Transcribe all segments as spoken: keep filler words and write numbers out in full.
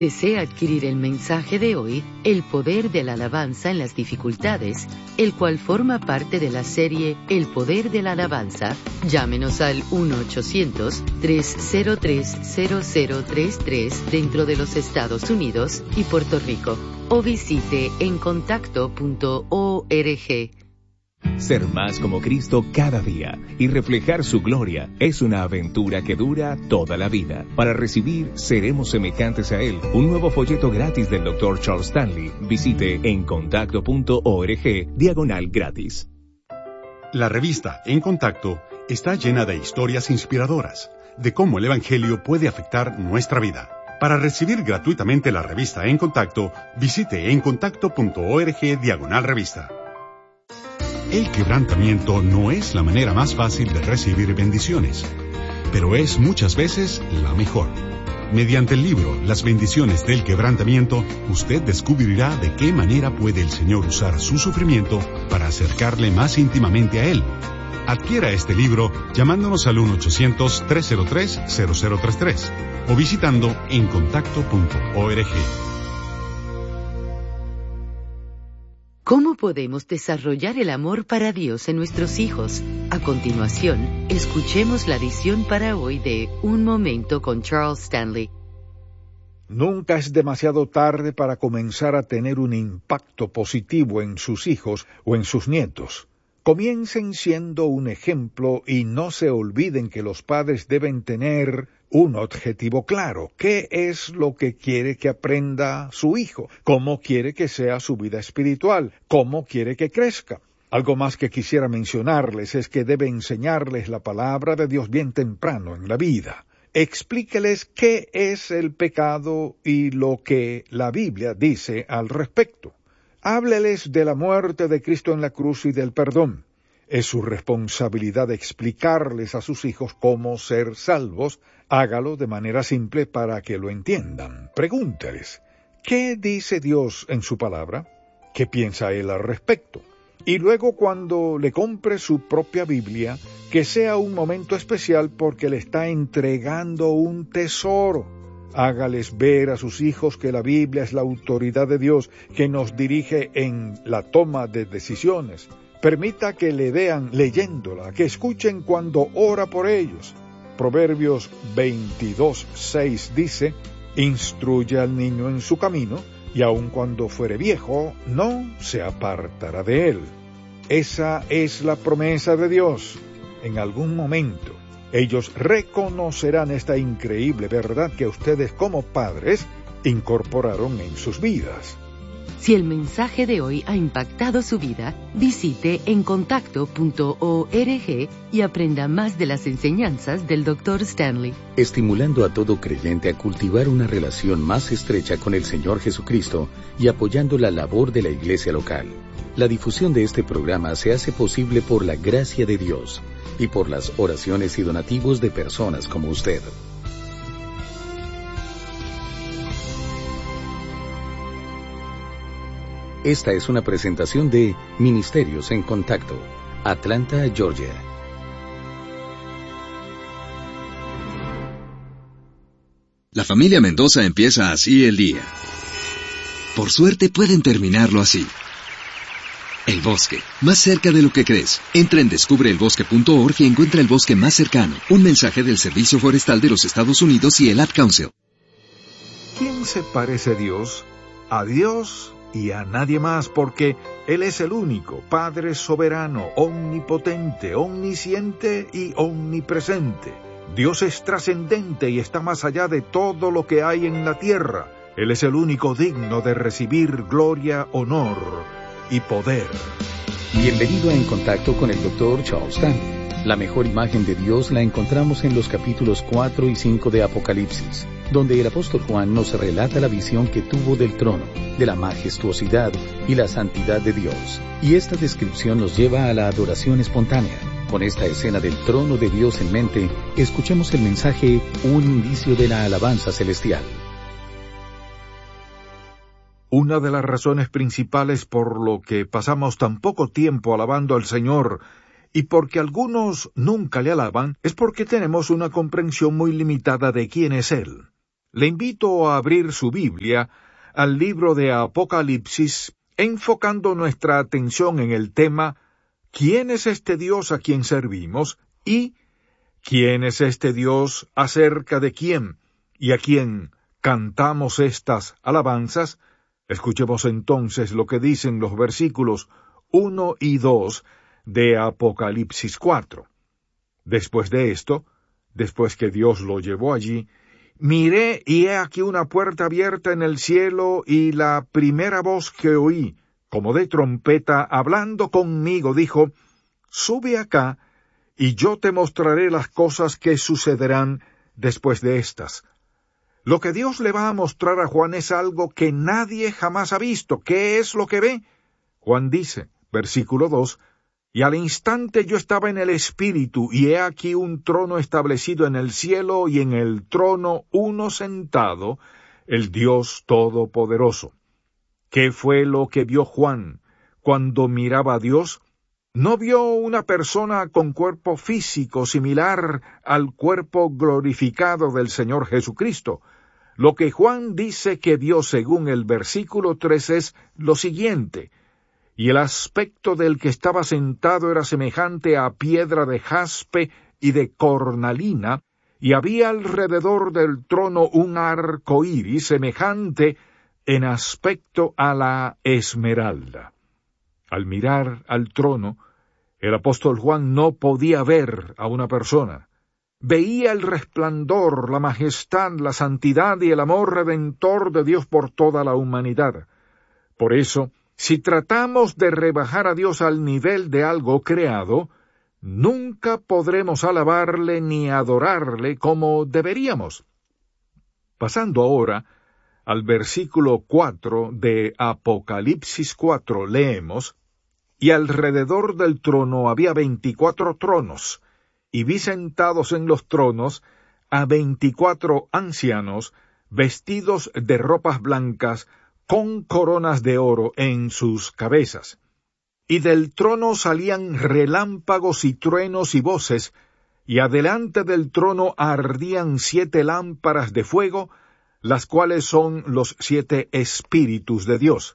¿Desea adquirir el mensaje de hoy, El poder de la alabanza en las dificultades, el cual forma parte de la serie El poder de la alabanza? Llámenos al uno ochocientos, tres cero tres, cero cero tres tres dentro de los Estados Unidos y Puerto Rico, o visite en contacto punto org. Ser más como Cristo cada día y reflejar su gloria es una aventura que dura toda la vida. Para recibir Seremos semejantes a Él, un nuevo folleto gratis del doctor Charles Stanley, visite en contacto punto org diagonal gratis. La revista En Contacto está llena de historias inspiradoras de cómo el Evangelio puede afectar nuestra vida. Para recibir gratuitamente la revista En Contacto, visite en contacto punto org diagonal revista. El quebrantamiento no es la manera más fácil de recibir bendiciones, pero es muchas veces la mejor. Mediante el libro Las bendiciones del quebrantamiento, usted descubrirá de qué manera puede el Señor usar su sufrimiento para acercarle más íntimamente a Él. Adquiera este libro llamándonos al uno ochocientos, tres cero tres, cero cero tres tres o visitando en contacto punto org. ¿Cómo podemos desarrollar el amor para Dios en nuestros hijos? A continuación, escuchemos la edición para hoy de Un Momento con Charles Stanley. Nunca es demasiado tarde para comenzar a tener un impacto positivo en sus hijos o en sus nietos. Comiencen siendo un ejemplo y no se olviden que los padres deben tener un objetivo claro. ¿Qué es lo que quiere que aprenda su hijo? ¿Cómo quiere que sea su vida espiritual? ¿Cómo quiere que crezca? Algo más que quisiera mencionarles es que debe enseñarles la palabra de Dios bien temprano en la vida. Explíqueles qué es el pecado y lo que la Biblia dice al respecto. Hábleles de la muerte de Cristo en la cruz y del perdón. Es su responsabilidad explicarles a sus hijos cómo ser salvos. Hágalo de manera simple para que lo entiendan. Pregúnteles, ¿qué dice Dios en su palabra? ¿Qué piensa Él al respecto? Y luego, cuando le compre su propia Biblia, que sea un momento especial porque le está entregando un tesoro. Hágales ver a sus hijos que la Biblia es la autoridad de Dios que nos dirige en la toma de decisiones. Permita que le vean leyéndola, que escuchen cuando ora por ellos. Proverbios veintidós, seis dice, instruye al niño en su camino, y aun cuando fuere viejo, no se apartará de él. Esa es la promesa de Dios. En algún momento, ellos reconocerán esta increíble verdad que ustedes como padres incorporaron en sus vidas. Si el mensaje de hoy ha impactado su vida, visite en contacto punto org y aprenda más de las enseñanzas del doctor Stanley. Estimulando a todo creyente a cultivar una relación más estrecha con el Señor Jesucristo y apoyando la labor de la iglesia local. La difusión de este programa se hace posible por la gracia de Dios y por las oraciones y donativos de personas como usted. Esta es una presentación de Ministerios en Contacto, Atlanta, Georgia. La familia Mendoza empieza así el día. Por suerte pueden terminarlo así. El bosque, más cerca de lo que crees. Entra en descubre el bosque punto org y encuentra el bosque más cercano. Un mensaje del Servicio Forestal de los Estados Unidos y el Ad Council. ¿Quién se parece a Dios? A Dios y a nadie más, porque Él es el único, Padre soberano, omnipotente, omnisciente y omnipresente. Dios es trascendente y está más allá de todo lo que hay en la tierra. Él es el único digno de recibir gloria, honor y poder. Bienvenido a En Contacto con el doctor Charles Stanley. La mejor imagen de Dios la encontramos en los capítulos cuatro y cinco de Apocalipsis, donde el apóstol Juan nos relata la visión que tuvo del trono, de la majestuosidad y la santidad de Dios. Y esta descripción nos lleva a la adoración espontánea. Con esta escena del trono de Dios en mente, escuchemos el mensaje Un indicio de la alabanza celestial. Una de las razones principales por lo que pasamos tan poco tiempo alabando al Señor y porque algunos nunca le alaban, es porque tenemos una comprensión muy limitada de quién es Él. Le invito a abrir su Biblia al libro de Apocalipsis, enfocando nuestra atención en el tema ¿quién es este Dios a quien servimos? Y ¿quién es este Dios acerca de quién y a quien cantamos estas alabanzas? Escuchemos entonces lo que dicen los versículos uno y dos de Apocalipsis cuatro. Después de esto, después que Dios lo llevó allí, miré y he aquí una puerta abierta en el cielo, y la primera voz que oí, como de trompeta, hablando conmigo, dijo: Sube acá, y yo te mostraré las cosas que sucederán después de estas. Lo que Dios le va a mostrar a Juan es algo que nadie jamás ha visto. ¿Qué es lo que ve? Juan dice, versículo dos, y al instante yo estaba en el Espíritu, y he aquí un trono establecido en el cielo, y en el trono uno sentado, el Dios Todopoderoso. ¿Qué fue lo que vio Juan cuando miraba a Dios? No vio una persona con cuerpo físico similar al cuerpo glorificado del Señor Jesucristo. Lo que Juan dice que vio según el versículo tres es lo siguiente: y el aspecto del que estaba sentado era semejante a piedra de jaspe y de cornalina, y había alrededor del trono un arco iris semejante en aspecto a la esmeralda. Al mirar al trono, el apóstol Juan no podía ver a una persona. Veía el resplandor, la majestad, la santidad y el amor redentor de Dios por toda la humanidad. Por eso, si tratamos de rebajar a Dios al nivel de algo creado, nunca podremos alabarle ni adorarle como deberíamos. Pasando ahora al versículo cuatro de Apocalipsis cuatro, leemos: Y alrededor del trono había veinticuatro tronos, y vi sentados en los tronos a veinticuatro ancianos, vestidos de ropas blancas, con coronas de oro en sus cabezas. Y del trono salían relámpagos y truenos y voces, y adelante del trono ardían siete lámparas de fuego, las cuales son los siete espíritus de Dios.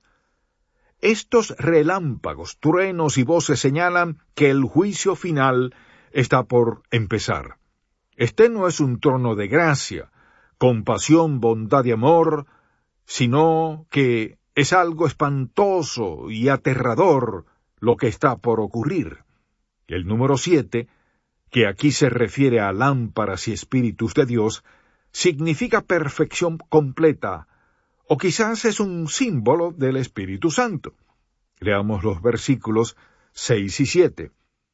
Estos relámpagos, truenos y voces señalan que el juicio final está por empezar. Este no es un trono de gracia, compasión, bondad y amor, sino que es algo espantoso y aterrador lo que está por ocurrir. El número siete, que aquí se refiere a lámparas y espíritus de Dios, significa perfección completa, o quizás es un símbolo del Espíritu Santo. Leamos los versículos seis y siete.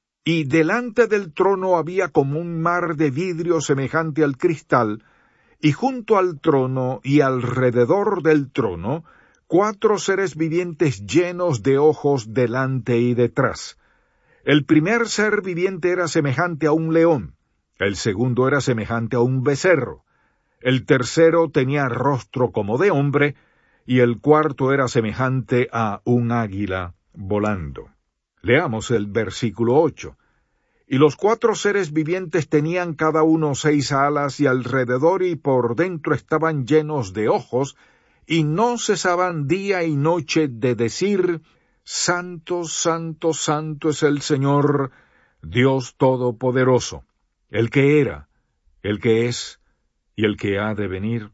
Y delante del trono había como un mar de vidrio semejante al cristal, y junto al trono y alrededor del trono, cuatro seres vivientes llenos de ojos delante y detrás. El primer ser viviente era semejante a un león, el segundo era semejante a un becerro, el tercero tenía rostro como de hombre, y el cuarto era semejante a un águila volando. Leamos el versículo ocho. Y los cuatro seres vivientes tenían cada uno seis alas, y alrededor y por dentro estaban llenos de ojos, y no cesaban día y noche de decir: Santo, santo, santo es el Señor, Dios Todopoderoso, el que era, el que es, y el que ha de venir.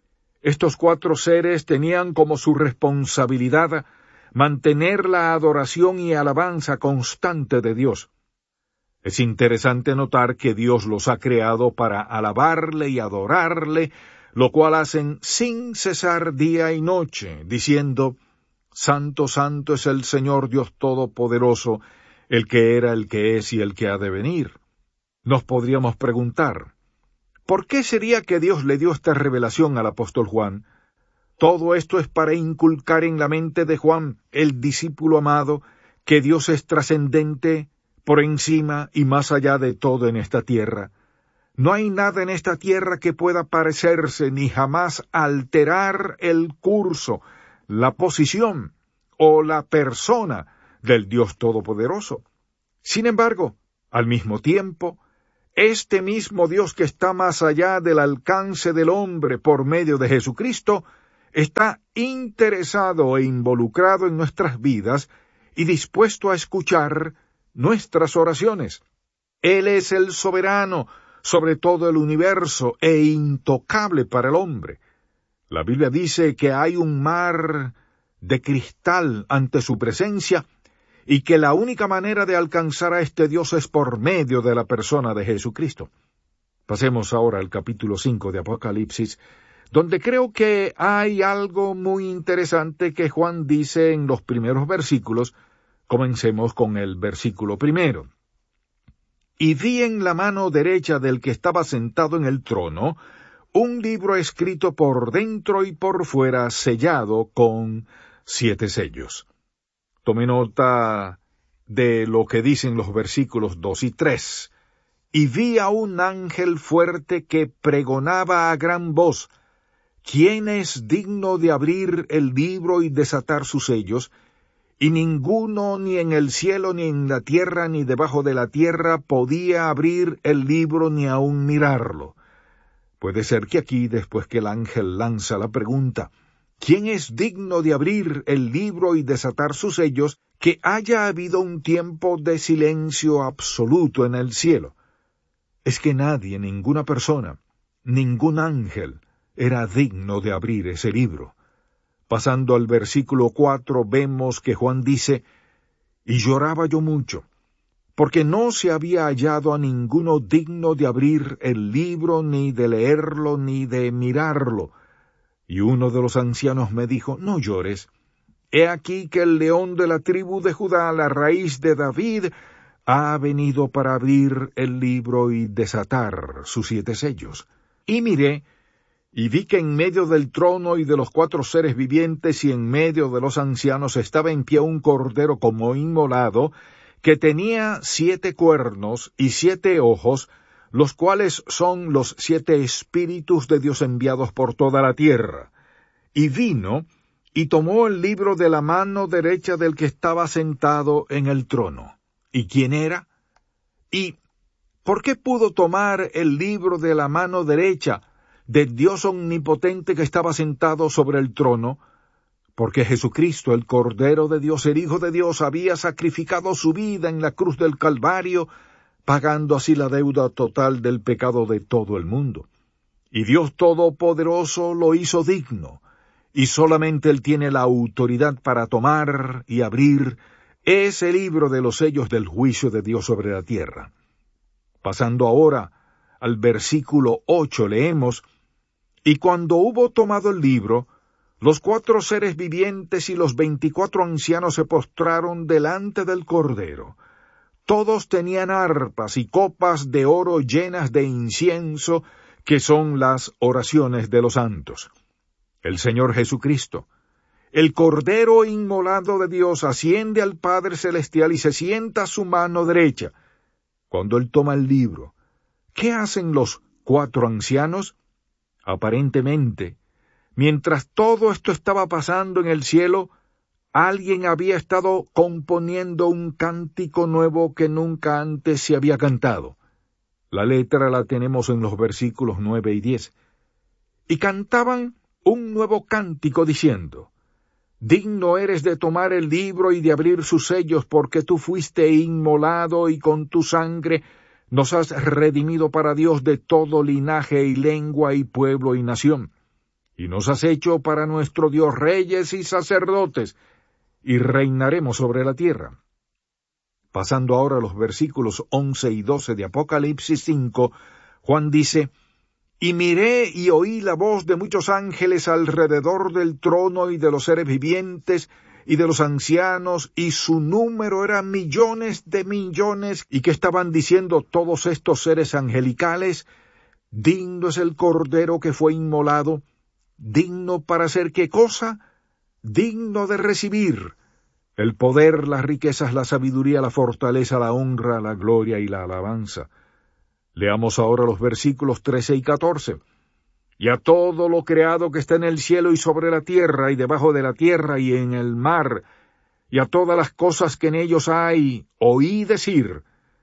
Estos cuatro seres tenían como su responsabilidad mantener la adoración y alabanza constante de Dios. Es interesante notar que Dios los ha creado para alabarle y adorarle, lo cual hacen sin cesar día y noche, diciendo: Santo, santo es el Señor Dios Todopoderoso, el que era, el que es y el que ha de venir. Nos podríamos preguntar, ¿por qué sería que Dios le dio esta revelación al apóstol Juan? Todo esto es para inculcar en la mente de Juan, el discípulo amado, que Dios es trascendente, por encima y más allá de todo en esta tierra. No hay nada en esta tierra que pueda parecerse ni jamás alterar el curso, la posición o la persona del Dios Todopoderoso. Sin embargo, al mismo tiempo, este mismo Dios que está más allá del alcance del hombre por medio de Jesucristo, está interesado e involucrado en nuestras vidas y dispuesto a escuchar nuestras oraciones. Él es el soberano sobre todo el universo e intocable para el hombre. La Biblia dice que hay un mar de cristal ante su presencia y que la única manera de alcanzar a este Dios es por medio de la persona de Jesucristo. Pasemos ahora al capítulo cinco de Apocalipsis, donde creo que hay algo muy interesante que Juan dice en los primeros versículos. Comencemos con el versículo primero. Y vi en la mano derecha del que estaba sentado en el trono un libro escrito por dentro y por fuera, sellado con siete sellos. Tomé nota de lo que dicen los versículos dos y tres. Y vi a un ángel fuerte que pregonaba a gran voz: ¿Quién es digno de abrir el libro y desatar sus sellos? Y ninguno, ni en el cielo, ni en la tierra, ni debajo de la tierra, podía abrir el libro ni aun mirarlo. Puede ser que aquí, después que el ángel lanza la pregunta, ¿quién es digno de abrir el libro y desatar sus sellos?, que haya habido un tiempo de silencio absoluto en el cielo. Es que nadie, ninguna persona, ningún ángel, era digno de abrir ese libro. Pasando al versículo cuatro, vemos que Juan dice: Y lloraba yo mucho, porque no se había hallado a ninguno digno de abrir el libro, ni de leerlo, ni de mirarlo. Y uno de los ancianos me dijo: No llores. He aquí que el león de la tribu de Judá, la raíz de David, ha venido para abrir el libro y desatar sus siete sellos. Y miré, y vi que en medio del trono y de los cuatro seres vivientes y en medio de los ancianos estaba en pie un cordero como inmolado, que tenía siete cuernos y siete ojos, los cuales son los siete espíritus de Dios enviados por toda la tierra. Y vino, y tomó el libro de la mano derecha del que estaba sentado en el trono. ¿Y quién era? ¿Y por qué pudo tomar el libro de la mano derecha del Dios omnipotente que estaba sentado sobre el trono? Porque Jesucristo, el Cordero de Dios, el Hijo de Dios, había sacrificado su vida en la cruz del Calvario, pagando así la deuda total del pecado de todo el mundo. Y Dios Todopoderoso lo hizo digno, y solamente Él tiene la autoridad para tomar y abrir ese libro de los sellos del juicio de Dios sobre la tierra. Pasando ahora al versículo ocho, leemos: Y cuando hubo tomado el libro, los cuatro seres vivientes y los veinticuatro ancianos se postraron delante del Cordero. Todos tenían arpas y copas de oro llenas de incienso, que son las oraciones de los santos. El Señor Jesucristo, el Cordero inmolado de Dios, asciende al Padre Celestial y se sienta a su mano derecha. Cuando Él toma el libro, ¿qué hacen los cuatro ancianos? Aparentemente, mientras todo esto estaba pasando en el cielo, alguien había estado componiendo un cántico nuevo que nunca antes se había cantado. La letra la tenemos en los versículos nueve y diez. Y cantaban un nuevo cántico diciendo: Digno eres de tomar el libro y de abrir sus sellos, porque tú fuiste inmolado y con tu sangre nos has redimido para Dios de todo linaje y lengua y pueblo y nación. Y nos has hecho para nuestro Dios reyes y sacerdotes, y reinaremos sobre la tierra. Pasando ahora a los versículos once y doce de Apocalipsis cinco, Juan dice: Y miré y oí la voz de muchos ángeles alrededor del trono y de los seres vivientes y de los ancianos, y su número era millones de millones, y que estaban diciendo todos estos seres angelicales: Digno es el Cordero que fue inmolado, digno para hacer ¿qué cosa? Digno de recibir el poder, las riquezas, la sabiduría, la fortaleza, la honra, la gloria y la alabanza. Leamos ahora los versículos trece y catorce. Y a todo lo creado que está en el cielo y sobre la tierra y debajo de la tierra y en el mar, y a todas las cosas que en ellos hay, oí decir: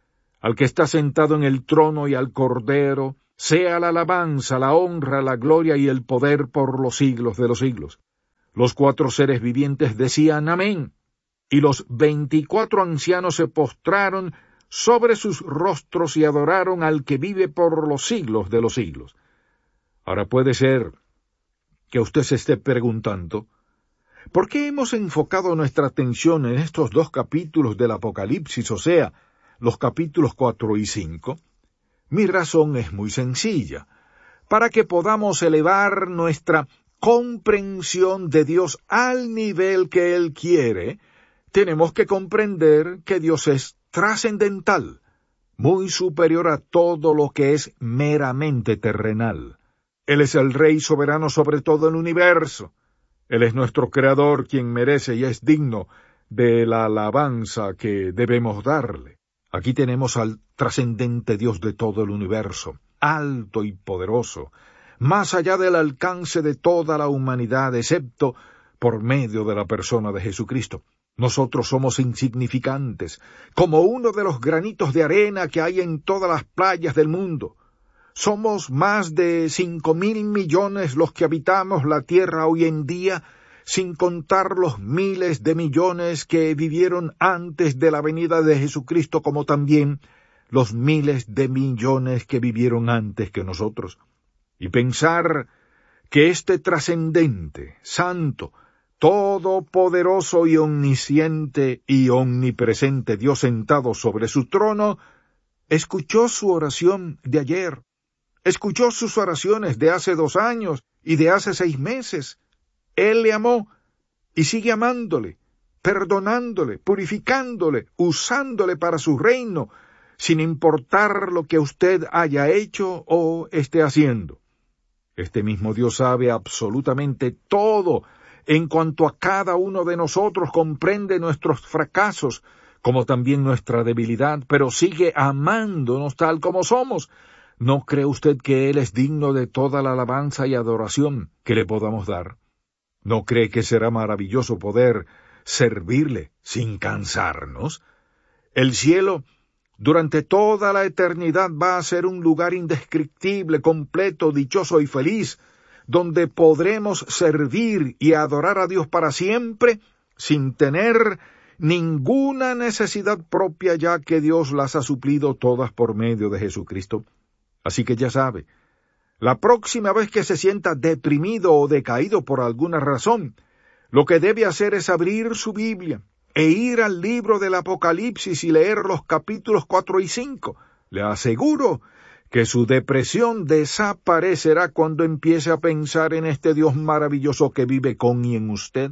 al que está sentado en el trono y al Cordero, sea la alabanza, la honra, la gloria y el poder por los siglos de los siglos. Los cuatro seres vivientes decían amén, y los veinticuatro ancianos se postraron sobre sus rostros y adoraron al que vive por los siglos de los siglos. Ahora puede ser que usted se esté preguntando, ¿por qué hemos enfocado nuestra atención en estos dos capítulos del Apocalipsis, o sea, los capítulos cuatro y cinco? Mi razón es muy sencilla, para que podamos elevar nuestra comprensión de Dios al nivel que Él quiere, tenemos que comprender que Dios es trascendental, muy superior a todo lo que es meramente terrenal. Él es el Rey soberano sobre todo el universo. Él es nuestro Creador, quien merece y es digno de la alabanza que debemos darle. Aquí tenemos al trascendente Dios de todo el universo, alto y poderoso, más allá del alcance de toda la humanidad, excepto por medio de la persona de Jesucristo. Nosotros somos insignificantes, como uno de los granitos de arena que hay en todas las playas del mundo. Somos más de cinco mil millones los que habitamos la tierra hoy en día, sin contar los miles de millones que vivieron antes de la venida de Jesucristo, como también los miles de millones que vivieron antes que nosotros. Y pensar que este trascendente, santo, todopoderoso y omnisciente y omnipresente Dios sentado sobre su trono, escuchó su oración de ayer, escuchó sus oraciones de hace dos años y de hace seis meses. Él le amó y sigue amándole, perdonándole, purificándole, usándole para su reino, sin importar lo que usted haya hecho o esté haciendo. Este mismo Dios sabe absolutamente todo en cuanto a cada uno de nosotros, comprende nuestros fracasos, como también nuestra debilidad, pero sigue amándonos tal como somos. ¿No cree usted que Él es digno de toda la alabanza y adoración que le podamos dar? ¿No cree que será maravilloso poder servirle sin cansarnos? El cielo, durante toda la eternidad, va a ser un lugar indescriptible, completo, dichoso y feliz, donde podremos servir y adorar a Dios para siempre, sin tener ninguna necesidad propia, ya que Dios las ha suplido todas por medio de Jesucristo. Así que ya sabe, la próxima vez que se sienta deprimido o decaído por alguna razón, lo que debe hacer es abrir su Biblia e ir al libro del Apocalipsis y leer los capítulos cuatro y cinco. Le aseguro que su depresión desaparecerá cuando empiece a pensar en este Dios maravilloso que vive con y en usted.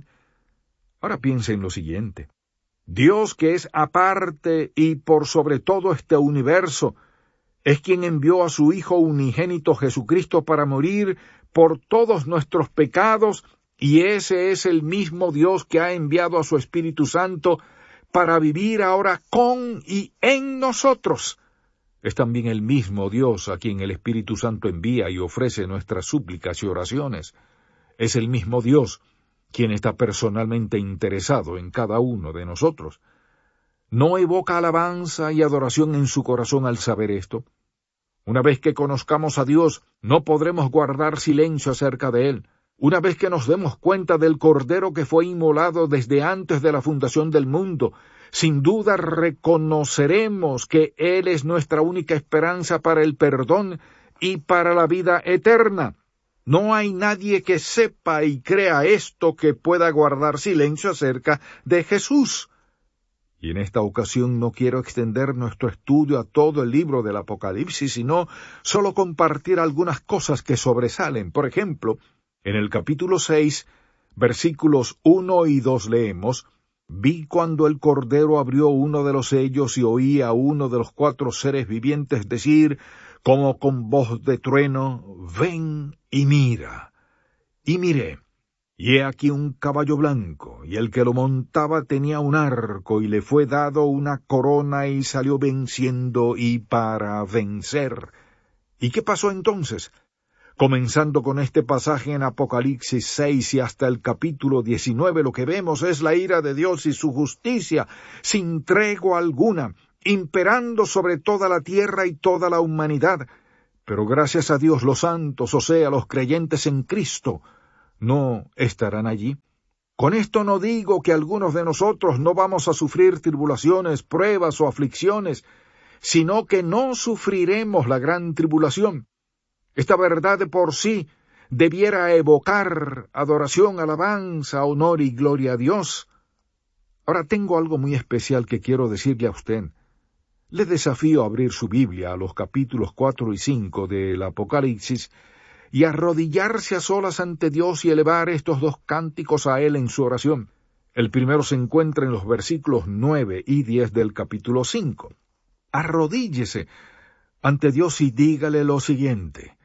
Ahora piense en lo siguiente. Dios, que es aparte y por sobre todo este universo, es quien envió a su Hijo unigénito Jesucristo para morir por todos nuestros pecados, y ese es el mismo Dios que ha enviado a su Espíritu Santo para vivir ahora con y en nosotros. Es también el mismo Dios a quien el Espíritu Santo envía y ofrece nuestras súplicas y oraciones. Es el mismo Dios quien está personalmente interesado en cada uno de nosotros. ¿No evoca alabanza y adoración en su corazón al saber esto? Una vez que conozcamos a Dios, no podremos guardar silencio acerca de Él. Una vez que nos demos cuenta del Cordero que fue inmolado desde antes de la fundación del mundo, sin duda reconoceremos que Él es nuestra única esperanza para el perdón y para la vida eterna. No hay nadie que sepa y crea esto que pueda guardar silencio acerca de Jesús. Y en esta ocasión no quiero extender nuestro estudio a todo el libro del Apocalipsis, sino solo compartir algunas cosas que sobresalen. Por ejemplo, en el capítulo seis, versículos uno y dos leemos: «Vi cuando el Cordero abrió uno de los sellos y oí a uno de los cuatro seres vivientes decir, como con voz de trueno, ven y mira. Y miré, y he aquí un caballo blanco, y el que lo montaba tenía un arco, y le fue dado una corona, y salió venciendo y para vencer». ¿Y qué pasó entonces? Comenzando con este pasaje en Apocalipsis seis y hasta el capítulo diecinueve, lo que vemos es la ira de Dios y su justicia, sin tregua alguna, imperando sobre toda la tierra y toda la humanidad. Pero gracias a Dios los santos, o sea, los creyentes en Cristo, no estarán allí. Con esto no digo que algunos de nosotros no vamos a sufrir tribulaciones, pruebas o aflicciones, sino que no sufriremos la gran tribulación. Esta verdad de por sí debiera evocar adoración, alabanza, honor y gloria a Dios. Ahora tengo algo muy especial que quiero decirle a usted. Le desafío a abrir su Biblia a los capítulos cuatro y cinco del Apocalipsis y arrodillarse a solas ante Dios y elevar estos dos cánticos a Él en su oración. El primero se encuentra en los versículos nueve y diez del capítulo cinco. Arrodíllese ante Dios y dígale lo siguiente: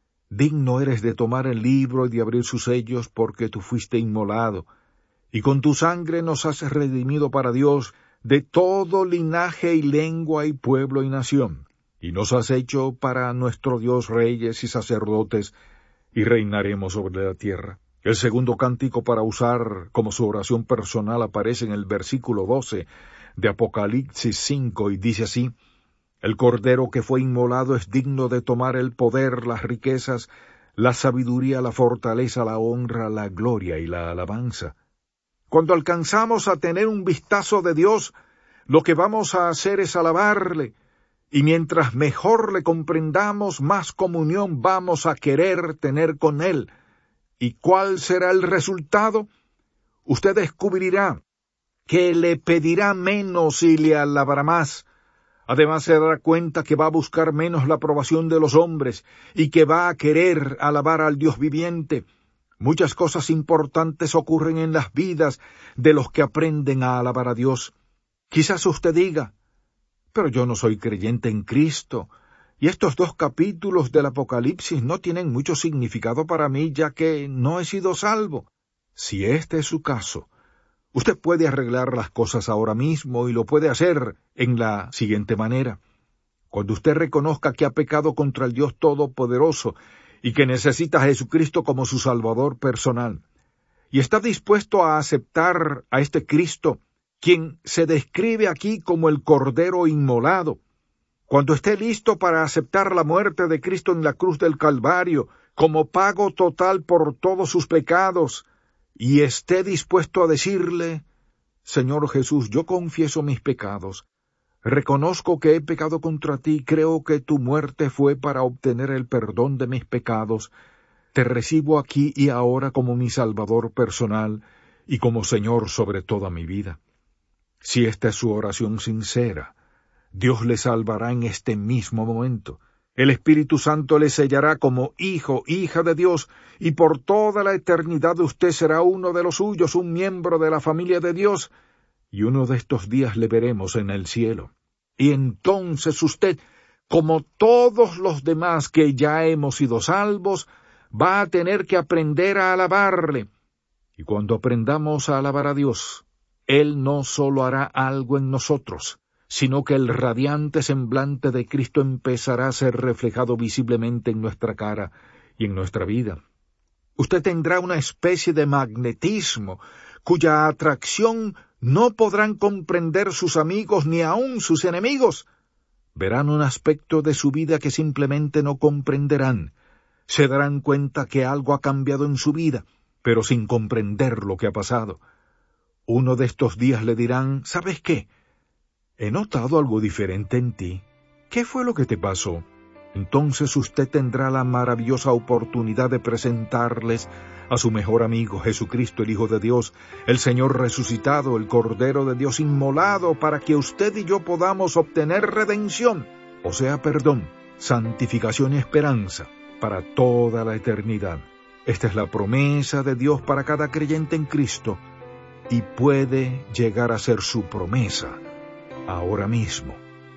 digno eres de tomar el libro y de abrir sus sellos, porque tú fuiste inmolado, y con tu sangre nos has redimido para Dios de todo linaje y lengua y pueblo y nación, y nos has hecho para nuestro Dios reyes y sacerdotes, y reinaremos sobre la tierra. El segundo cántico para usar como su oración personal aparece en el versículo doce de Apocalipsis cinco, y dice así: el Cordero que fue inmolado es digno de tomar el poder, las riquezas, la sabiduría, la fortaleza, la honra, la gloria y la alabanza. Cuando alcanzamos a tener un vistazo de Dios, lo que vamos a hacer es alabarle, y mientras mejor le comprendamos, más comunión vamos a querer tener con Él. ¿Y cuál será el resultado? Usted descubrirá que le pedirá menos y le alabará más. Además se dará cuenta que va a buscar menos la aprobación de los hombres y que va a querer alabar al Dios viviente. Muchas cosas importantes ocurren en las vidas de los que aprenden a alabar a Dios. Quizás usted diga: pero yo no soy creyente en Cristo, y estos dos capítulos del Apocalipsis no tienen mucho significado para mí, ya que no he sido salvo. Si este es su caso, usted puede arreglar las cosas ahora mismo y lo puede hacer en la siguiente manera. Cuando usted reconozca que ha pecado contra el Dios Todopoderoso y que necesita a Jesucristo como su Salvador personal, y está dispuesto a aceptar a este Cristo, quien se describe aquí como el Cordero inmolado, cuando esté listo para aceptar la muerte de Cristo en la cruz del Calvario como pago total por todos sus pecados, y esté dispuesto a decirle: Señor Jesús, yo confieso mis pecados, reconozco que he pecado contra ti, creo que tu muerte fue para obtener el perdón de mis pecados, te recibo aquí y ahora como mi Salvador personal y como Señor sobre toda mi vida. Si esta es su oración sincera, Dios le salvará en este mismo momento. El Espíritu Santo le sellará como hijo, hija de Dios, y por toda la eternidad usted será uno de los suyos, un miembro de la familia de Dios, y uno de estos días le veremos en el cielo. Y entonces usted, como todos los demás que ya hemos sido salvos, va a tener que aprender a alabarle. Y cuando aprendamos a alabar a Dios, Él no solo hará algo en nosotros, sino que el radiante semblante de Cristo empezará a ser reflejado visiblemente en nuestra cara y en nuestra vida. Usted tendrá una especie de magnetismo, cuya atracción no podrán comprender sus amigos ni aun sus enemigos. Verán un aspecto de su vida que simplemente no comprenderán. Se darán cuenta que algo ha cambiado en su vida, pero sin comprender lo que ha pasado. Uno de estos días le dirán: ¿sabes qué? He notado algo diferente en ti. ¿Qué fue lo que te pasó? Entonces usted tendrá la maravillosa oportunidad de presentarles a su mejor amigo, Jesucristo, el Hijo de Dios, el Señor resucitado, el Cordero de Dios inmolado, para que usted y yo podamos obtener redención, o sea, perdón, santificación y esperanza para toda la eternidad. Esta es la promesa de Dios para cada creyente en Cristo, y puede llegar a ser su promesa ahora mismo.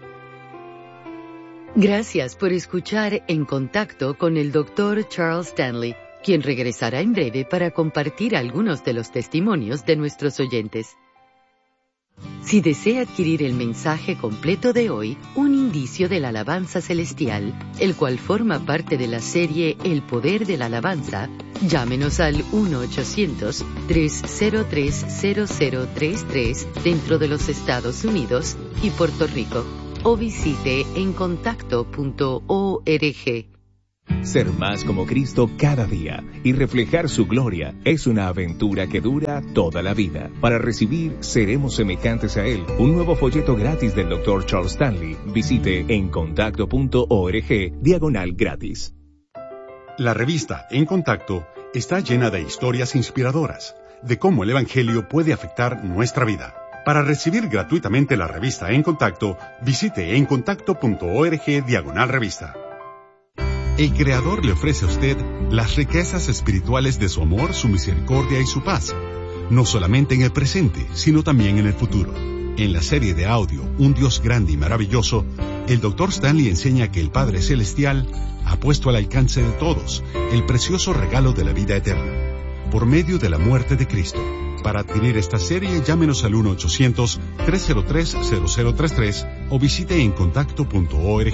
Gracias por escuchar En Contacto con el doctor Charles Stanley, quien regresará en breve para compartir algunos de los testimonios de nuestros oyentes. Si desea adquirir el mensaje completo de hoy, un indicio de la alabanza celestial, el cual forma parte de la serie El Poder de la Alabanza, llámenos al uno ochocientos, tres cero tres, cero cero tres tres dentro de los Estados Unidos y Puerto Rico, o visite encontacto punto org. Ser más como Cristo cada día y reflejar su gloria es una aventura que dura toda la vida. Para recibir Seremos Semejantes a Él, un nuevo folleto gratis del doctor Charles Stanley, visite encontacto punto org diagonal gratis. La revista En Contacto está llena de historias inspiradoras de cómo el Evangelio puede afectar nuestra vida. Para recibir gratuitamente la revista En Contacto, visite encontacto punto org diagonal revista. El Creador le ofrece a usted las riquezas espirituales de su amor, su misericordia y su paz, no solamente en el presente, sino también en el futuro. En la serie de audio Un Dios Grande y Maravilloso, el doctor Stanley enseña que el Padre Celestial ha puesto al alcance de todos el precioso regalo de la vida eterna, por medio de la muerte de Cristo. Para adquirir esta serie, llámenos al uno ochocientos, tres cero tres, cero cero tres tres o visite encontacto punto org.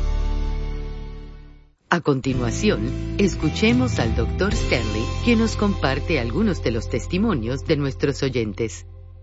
A continuación, escuchemos al doctor Stanley, que nos comparte algunos de los testimonios de nuestros oyentes.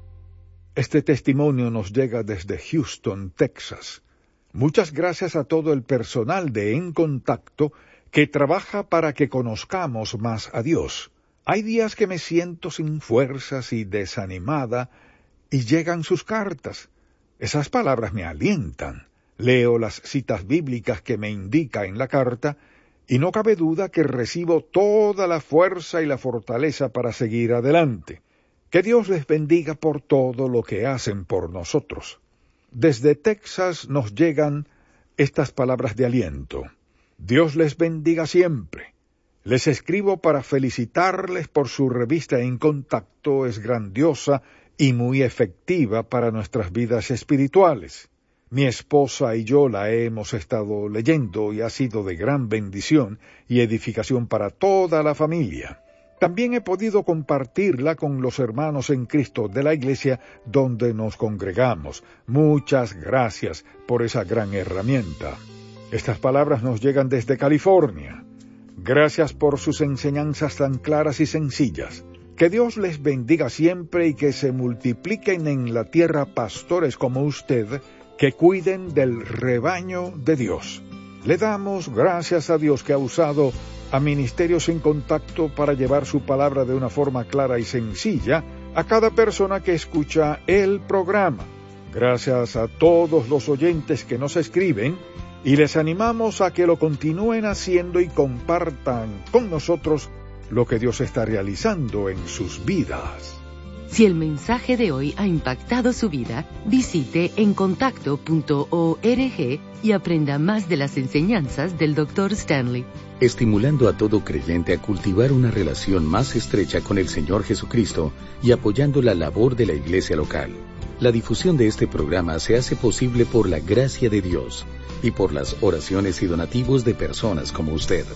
Este testimonio nos llega desde Houston, Texas. Muchas gracias a todo el personal de En Contacto que trabaja para que conozcamos más a Dios. Hay días que me siento sin fuerzas y desanimada, y llegan sus cartas. Esas palabras me alientan. Leo las citas bíblicas que me indica en la carta, y no cabe duda que recibo toda la fuerza y la fortaleza para seguir adelante. Que Dios les bendiga por todo lo que hacen por nosotros. Desde Texas nos llegan estas palabras de aliento. Dios les bendiga siempre. Les escribo para felicitarles por su revista En Contacto, es grandiosa y muy efectiva para nuestras vidas espirituales. Mi esposa y yo la hemos estado leyendo y ha sido de gran bendición y edificación para toda la familia. También he podido compartirla con los hermanos en Cristo de la iglesia donde nos congregamos. Muchas gracias por esa gran herramienta. Estas palabras nos llegan desde California. Gracias por sus enseñanzas tan claras y sencillas. Que Dios les bendiga siempre y que se multipliquen en la tierra pastores como usted, que cuiden del rebaño de Dios. Le damos gracias a Dios que ha usado a Ministerios En Contacto para llevar su palabra de una forma clara y sencilla a cada persona que escucha el programa. Gracias a todos los oyentes que nos escriben, y les animamos a que lo continúen haciendo y compartan con nosotros lo que Dios está realizando en sus vidas. Si el mensaje de hoy ha impactado su vida, visite encontacto punto org y aprenda más de las enseñanzas del doctor Stanley. Estimulando a todo creyente a cultivar una relación más estrecha con el Señor Jesucristo y apoyando la labor de la iglesia local. La difusión de este programa se hace posible por la gracia de Dios y por las oraciones y donativos de personas como usted.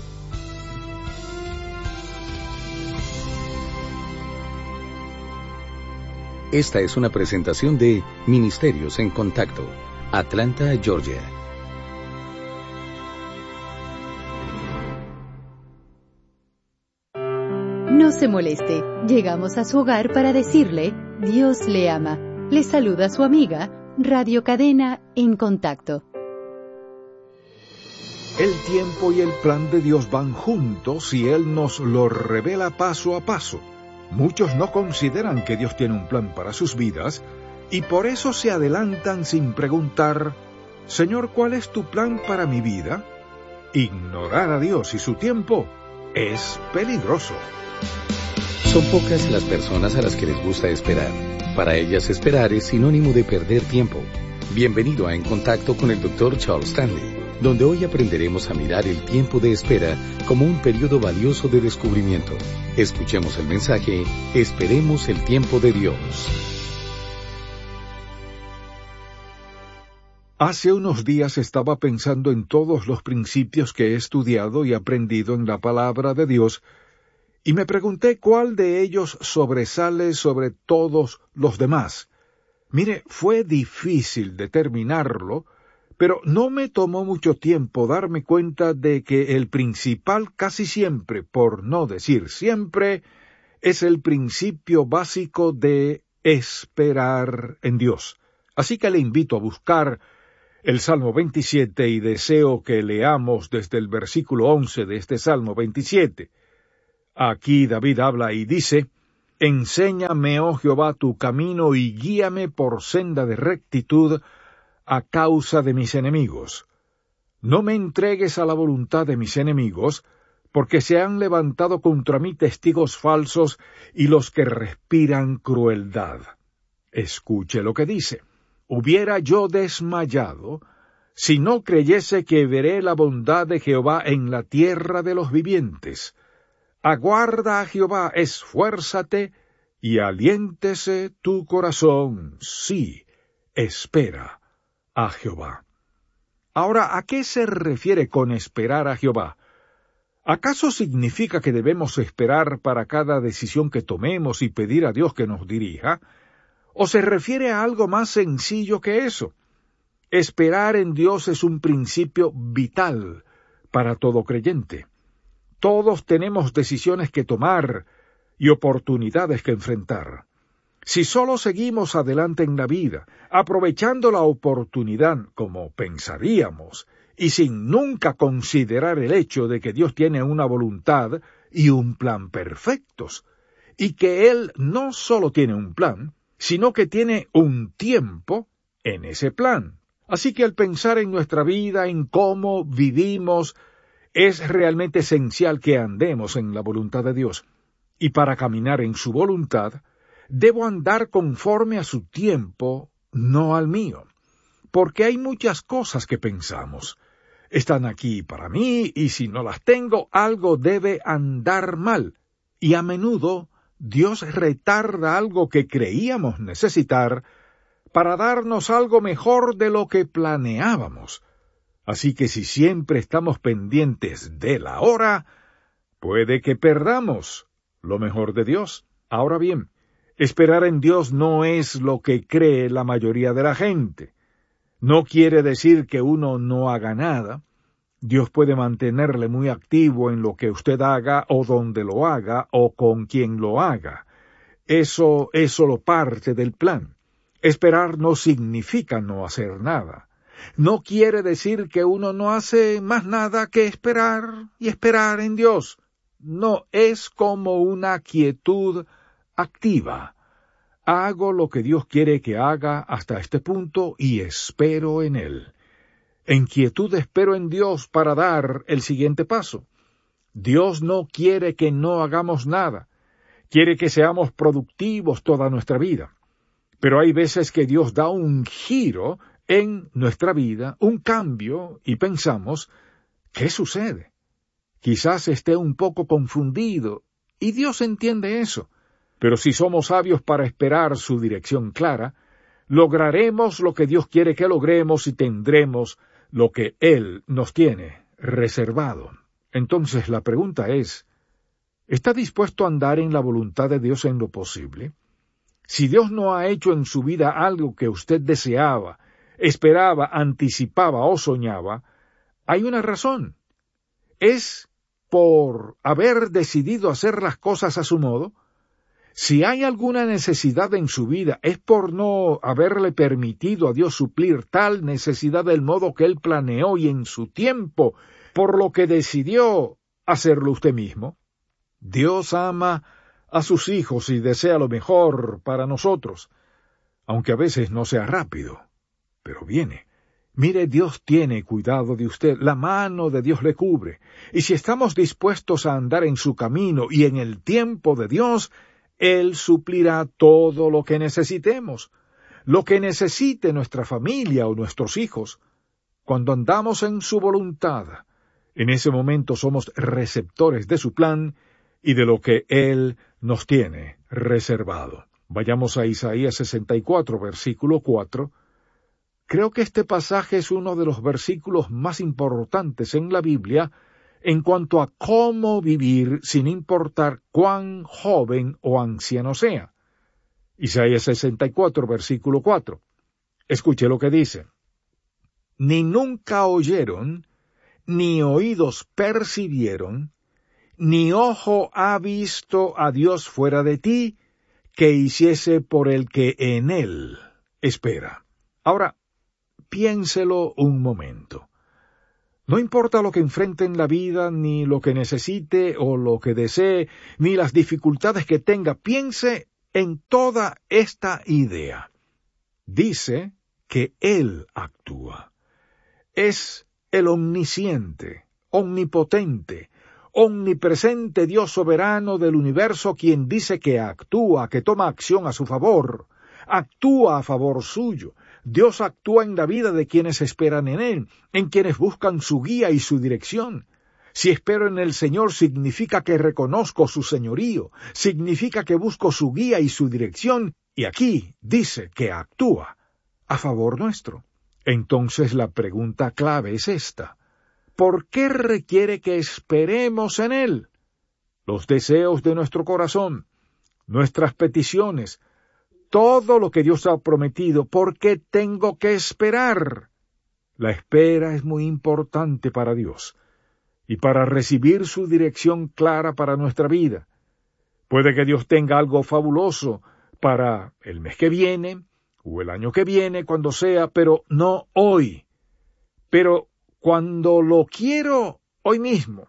Esta es una presentación de Ministerios En Contacto, Atlanta, Georgia. No se moleste, llegamos a su hogar para decirle, Dios le ama. Le saluda su amiga, Radio Cadena En Contacto. El tiempo y el plan de Dios van juntos y Él nos lo revela paso a paso. Muchos no consideran que Dios tiene un plan para sus vidas y por eso se adelantan sin preguntar, Señor, ¿cuál es tu plan para mi vida? Ignorar a Dios y su tiempo es peligroso. Son pocas las personas a las que les gusta esperar. Para ellas esperar es sinónimo de perder tiempo. Bienvenido a En Contacto con el doctor Charles Stanley, donde hoy aprenderemos a mirar el tiempo de espera como un periodo valioso de descubrimiento. Escuchemos el mensaje, esperemos el tiempo de Dios. Hace unos días estaba pensando en todos los principios que he estudiado y aprendido en la palabra de Dios, y me pregunté cuál de ellos sobresale sobre todos los demás. Mire, fue difícil determinarlo, pero no me tomó mucho tiempo darme cuenta de que el principal casi siempre, por no decir siempre, es el principio básico de esperar en Dios. Así que le invito a buscar el Salmo veintisiete y deseo que leamos desde el versículo once de este Salmo veintisiete. Aquí David habla y dice: «Enséñame, oh Jehová, tu camino y guíame por senda de rectitud a causa de mis enemigos. No me entregues a la voluntad de mis enemigos, porque se han levantado contra mí testigos falsos y los que respiran crueldad». Escuche lo que dice: «Hubiera yo desmayado si no creyese que veré la bondad de Jehová en la tierra de los vivientes. Aguarda a Jehová, esfuérzate, y aliéntese tu corazón. Sí, espera a Jehová». Ahora, ¿a qué se refiere con esperar a Jehová? ¿Acaso significa que debemos esperar para cada decisión que tomemos y pedir a Dios que nos dirija? ¿O se refiere a algo más sencillo que eso? Esperar en Dios es un principio vital para todo creyente. Todos tenemos decisiones que tomar y oportunidades que enfrentar. Si solo seguimos adelante en la vida, aprovechando la oportunidad como pensaríamos, y sin nunca considerar el hecho de que Dios tiene una voluntad y un plan perfectos, y que Él no solo tiene un plan, sino que tiene un tiempo en ese plan. Así que al pensar en nuestra vida, en cómo vivimos, es realmente esencial que andemos en la voluntad de Dios. Y para caminar en su voluntad, debo andar conforme a su tiempo, no al mío. Porque hay muchas cosas que pensamos. Están aquí para mí, y si no las tengo, algo debe andar mal. Y a menudo Dios retarda algo que creíamos necesitar para darnos algo mejor de lo que planeábamos. Así que si siempre estamos pendientes de la hora, puede que perdamos lo mejor de Dios. Ahora bien, esperar en Dios no es lo que cree la mayoría de la gente. No quiere decir que uno no haga nada. Dios puede mantenerle muy activo en lo que usted haga, o donde lo haga, o con quien lo haga. Eso es solo parte del plan. Esperar no significa no hacer nada. No quiere decir que uno no hace más nada que esperar y esperar en Dios. No, es como una quietud activa. Hago lo que Dios quiere que haga hasta este punto y espero en Él. En quietud espero en Dios para dar el siguiente paso. Dios no quiere que no hagamos nada. Quiere que seamos productivos toda nuestra vida. Pero hay veces que Dios da un giro en nuestra vida, un cambio, y pensamos, ¿qué sucede? Quizás esté un poco confundido, y Dios entiende eso. Pero si somos sabios para esperar su dirección clara, lograremos lo que Dios quiere que logremos y tendremos lo que Él nos tiene reservado. Entonces la pregunta es, ¿está dispuesto a andar en la voluntad de Dios en lo posible? Si Dios no ha hecho en su vida algo que usted deseaba, esperaba, anticipaba o soñaba, hay una razón. ¿Es por haber decidido hacer las cosas a su modo? Si hay alguna necesidad en su vida, es por no haberle permitido a Dios suplir tal necesidad del modo que Él planeó y en su tiempo, por lo que decidió hacerlo usted mismo. Dios ama a sus hijos y desea lo mejor para nosotros, aunque a veces no sea rápido, pero viene. Mire, Dios tiene cuidado de usted, la mano de Dios le cubre, y si estamos dispuestos a andar en su camino y en el tiempo de Dios, Él suplirá todo lo que necesitemos, lo que necesite nuestra familia o nuestros hijos. Cuando andamos en su voluntad, en ese momento somos receptores de su plan y de lo que Él nos tiene reservado. Vayamos a Isaías sesenta y cuatro, versículo cuatro. Creo que este pasaje es uno de los versículos más importantes en la Biblia en cuanto a cómo vivir sin importar cuán joven o anciano sea. Isaías sesenta y cuatro, versículo cuatro. Escuche lo que dice. Ni nunca oyeron, ni oídos percibieron, ni ojo ha visto a Dios fuera de ti, que hiciese por el que en él espera. Ahora, piénselo un momento. No importa lo que enfrente en la vida, ni lo que necesite o lo que desee, ni las dificultades que tenga, piense en toda esta idea. Dice que Él actúa. Es el omnisciente, omnipotente, omnipresente Dios soberano del universo quien dice que actúa, que toma acción a su favor, actúa a favor suyo. Dios actúa en la vida de quienes esperan en Él, en quienes buscan su guía y su dirección. Si espero en el Señor significa que reconozco su señorío, significa que busco su guía y su dirección, y aquí dice que actúa a favor nuestro. Entonces la pregunta clave es esta. ¿Por qué requiere que esperemos en Él? Los deseos de nuestro corazón, nuestras peticiones, todo lo que Dios ha prometido, ¿por qué tengo que esperar? La espera es muy importante para Dios y para recibir su dirección clara para nuestra vida. Puede que Dios tenga algo fabuloso para el mes que viene o el año que viene, cuando sea, pero no hoy. Pero cuando lo quiero hoy mismo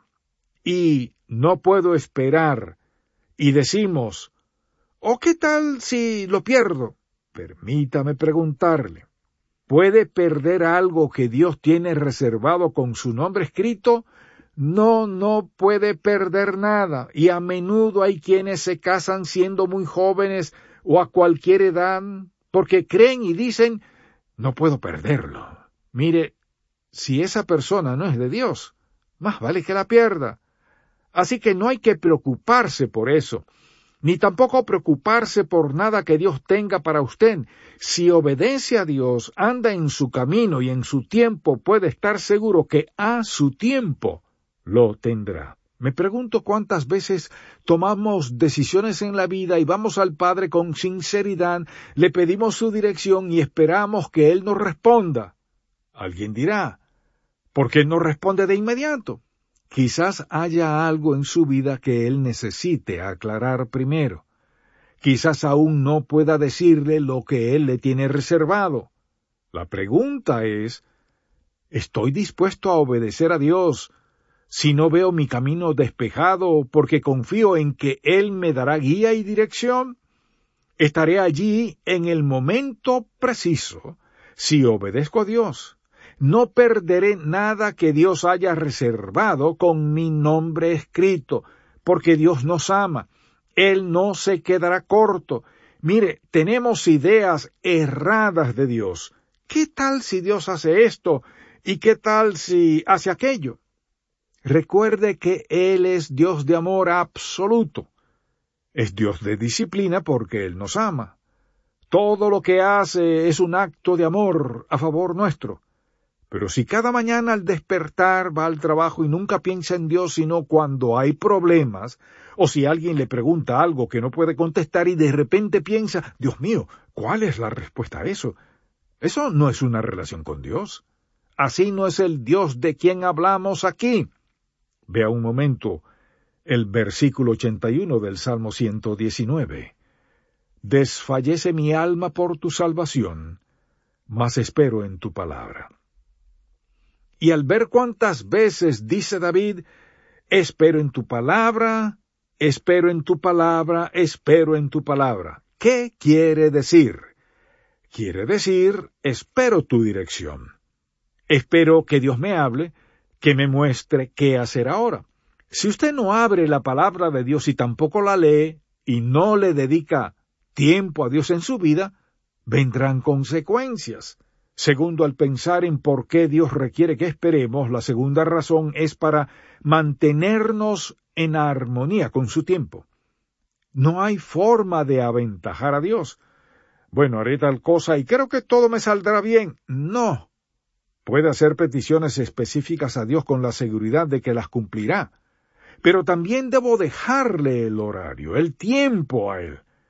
y no puedo esperar y decimos, ¿o qué tal si lo pierdo? Permítame preguntarle, ¿puede perder algo que Dios tiene reservado con su nombre escrito? No, no puede perder nada, y a menudo hay quienes se casan siendo muy jóvenes o a cualquier edad, porque creen y dicen, no puedo perderlo. Mire, si esa persona no es de Dios, más vale que la pierda. Así que no hay que preocuparse por eso, ni tampoco preocuparse por nada que Dios tenga para usted. Si obedece a Dios, anda en su camino y en su tiempo, puede estar seguro que a su tiempo lo tendrá. Me pregunto cuántas veces tomamos decisiones en la vida y vamos al Padre con sinceridad, le pedimos su dirección y esperamos que Él nos responda. Alguien dirá, ¿por qué no responde de inmediato? Quizás haya algo en su vida que Él necesite aclarar primero. Quizás aún no pueda decirle lo que Él le tiene reservado. La pregunta es, ¿estoy dispuesto a obedecer a Dios si no veo mi camino despejado porque confío en que Él me dará guía y dirección? Estaré allí en el momento preciso si obedezco a Dios. No perderé nada que Dios haya reservado con mi nombre escrito, porque Dios nos ama. Él no se quedará corto. Mire, tenemos ideas erradas de Dios. ¿Qué tal si Dios hace esto? ¿Y qué tal si hace aquello? Recuerde que Él es Dios de amor absoluto. Es Dios de disciplina porque Él nos ama. Todo lo que hace es un acto de amor a favor nuestro. Pero si cada mañana al despertar va al trabajo y nunca piensa en Dios sino cuando hay problemas, o si alguien le pregunta algo que no puede contestar y de repente piensa, Dios mío, ¿cuál es la respuesta a eso? Eso no es una relación con Dios. Así no es el Dios de quien hablamos aquí. Vea un momento el versículo ochenta y uno del Salmo ciento diecinueve. Desfallece mi alma por tu salvación, mas espero en tu palabra. Y al ver cuántas veces dice David, espero en tu palabra, espero en tu palabra, espero en tu palabra. ¿Qué quiere decir? Quiere decir, espero tu dirección. Espero que Dios me hable, que me muestre qué hacer ahora. Si usted no abre la palabra de Dios y tampoco la lee, y no le dedica tiempo a Dios en su vida, vendrán consecuencias. Segundo, al pensar en por qué Dios requiere que esperemos, la segunda razón es para mantenernos en armonía con su tiempo. No hay forma de aventajar a Dios. Bueno, haré tal cosa y creo que todo me saldrá bien. No. Puede hacer peticiones específicas a Dios con la seguridad de que las cumplirá. Pero también debo dejarle el horario, el tiempo a Él.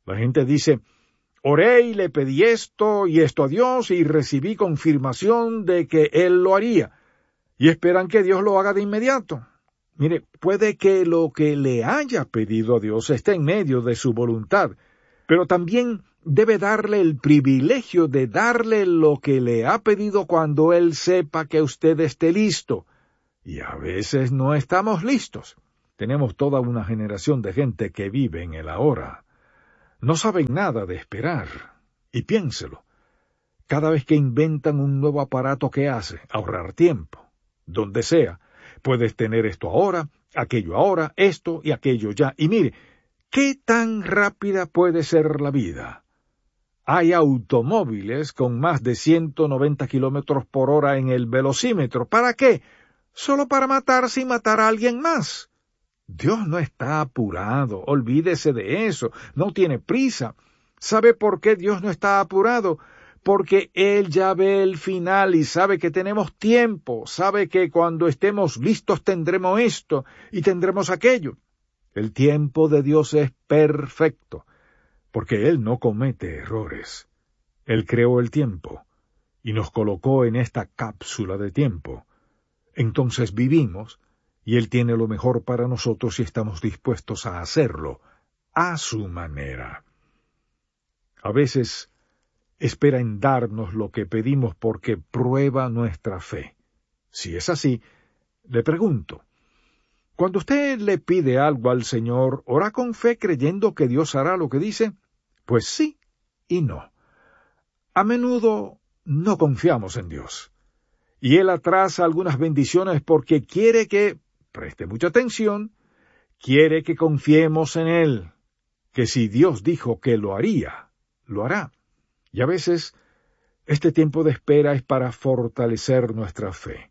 La gente dice, oré y le pedí esto y esto a Dios y recibí confirmación de que Él lo haría. Y esperan que Dios lo haga de inmediato. Mire, puede que lo que le haya pedido a Dios esté en medio de su voluntad, pero también debe darle el privilegio de darle lo que le ha pedido cuando Él sepa que usted esté listo. Y a veces no estamos listos. Tenemos toda una generación de gente que vive en el ahora. No saben nada de esperar. Y piénselo. Cada vez que inventan un nuevo aparato, ¿qué hace? Ahorrar tiempo. Donde sea. Puedes tener esto ahora, aquello ahora, esto y aquello ya. Y mire, ¿qué tan rápida puede ser la vida? Hay automóviles con más de ciento noventa kilómetros por hora en el velocímetro. ¿Para qué? Solo para matarse y matar a alguien más. Dios no está apurado, olvídese de eso, no tiene prisa. ¿Sabe por qué Dios no está apurado? Porque Él ya ve el final y sabe que tenemos tiempo, sabe que cuando estemos listos tendremos esto y tendremos aquello. El tiempo de Dios es perfecto, porque Él no comete errores. Él creó el tiempo y nos colocó en esta cápsula de tiempo. Entonces vivimos, y Él tiene lo mejor para nosotros si estamos dispuestos a hacerlo, a su manera. A veces espera en darnos lo que pedimos porque prueba nuestra fe. Si es así, le pregunto, cuando usted le pide algo al Señor, ¿ora con fe creyendo que Dios hará lo que dice? Pues sí y no. A menudo no confiamos en Dios. Y Él atrasa algunas bendiciones porque quiere que, preste mucha atención, quiere que confiemos en Él, que si Dios dijo que lo haría, lo hará. Y a veces, este tiempo de espera es para fortalecer nuestra fe.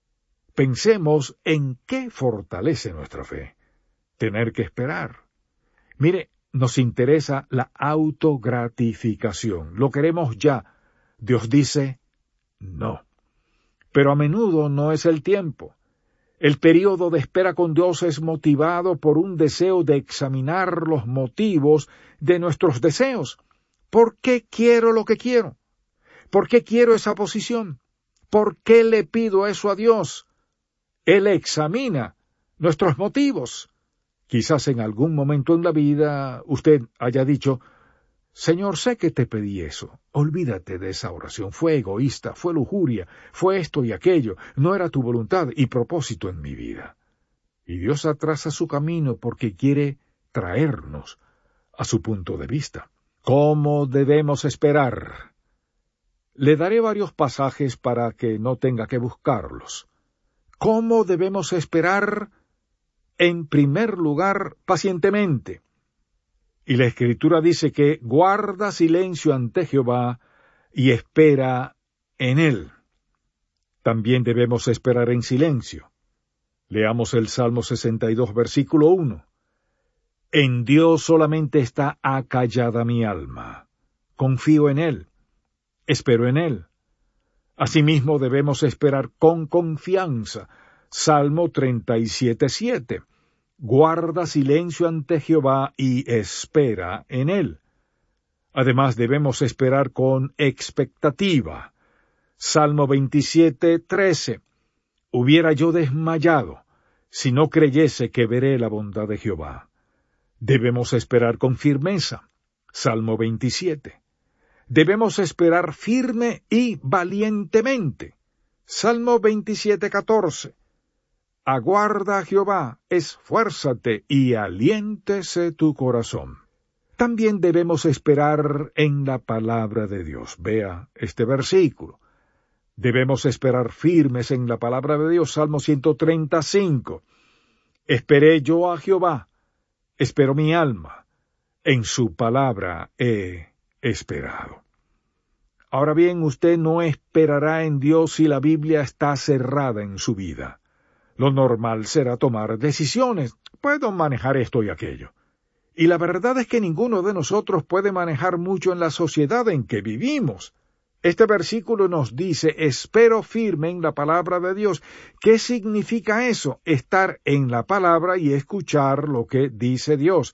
Pensemos en qué fortalece nuestra fe. Tener que esperar. Mire, nos interesa la autogratificación. Lo queremos ya. Dios dice, no. Pero a menudo no es el tiempo. El período de espera con Dios es motivado por un deseo de examinar los motivos de nuestros deseos. ¿Por qué quiero lo que quiero? ¿Por qué quiero esa posición? ¿Por qué le pido eso a Dios? Él examina nuestros motivos. Quizás en algún momento en la vida usted haya dicho, Señor, sé que te pedí eso. Olvídate de esa oración. Fue egoísta, fue lujuria, fue esto y aquello. No era tu voluntad y propósito en mi vida. Y Dios atrasa su camino porque quiere traernos a su punto de vista. ¿Cómo debemos esperar? Le daré varios pasajes para que no tenga que buscarlos. ¿Cómo debemos esperar? En primer lugar, pacientemente. Y la Escritura dice que guarda silencio ante Jehová y espera en Él. También debemos esperar en silencio. Leamos el Salmo sesenta y dos, versículo uno. En Dios solamente está acallada mi alma. Confío en Él. Espero en Él. Asimismo debemos esperar con confianza. Salmo treinta y siete, siete. Guarda silencio ante Jehová y espera en Él. Además debemos esperar con expectativa. Salmo veintisiete, trece. Hubiera yo desmayado si no creyese que veré la bondad de Jehová. Debemos esperar con firmeza. Salmo veintisiete. Debemos esperar firme y valientemente. Salmo veintisiete, catorce. Aguarda a Jehová, esfuérzate y aliéntese tu corazón. También debemos esperar en la palabra de Dios. Vea este versículo. Debemos esperar firmes en la palabra de Dios. Salmo ciento treinta y cinco. Esperé yo a Jehová, esperó mi alma, en su palabra he esperado. Ahora bien, usted no esperará en Dios si la Biblia está cerrada en su vida. Lo normal será tomar decisiones. Puedo manejar esto y aquello. Y la verdad es que ninguno de nosotros puede manejar mucho en la sociedad en que vivimos. Este versículo nos dice, espero firme en la palabra de Dios. ¿Qué significa eso? Estar en la palabra y escuchar lo que dice Dios.